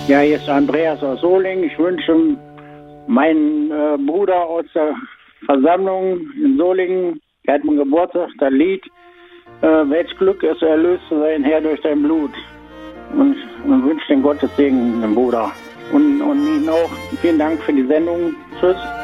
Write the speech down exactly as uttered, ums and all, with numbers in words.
Ja, hier ist Andreas aus Solingen. Ich wünsche meinen äh, Bruder aus der Versammlung in Solingen, der hat meinen Geburtstag, das Lied, äh, welch Glück ist erlöst zu sein, Herr, durch dein Blut. Und, und wünsche den Gottes Segen, dem Bruder. Und, und Ihnen auch vielen Dank für die Sendung. Tschüss.